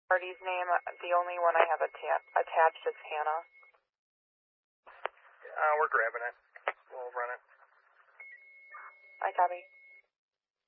Party's name, the only one I have attached is Hannah. We're grabbing it. We'll run it. I copy.